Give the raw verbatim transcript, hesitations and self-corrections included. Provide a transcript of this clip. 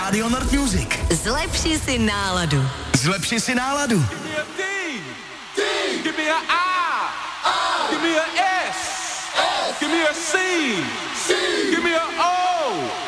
Radio Nord Music. Zlepši si náladu. Zlepši si náladu. Give me a D. D. Give me a I. I. Give me a S. S. Give me a C. C. Give me a O.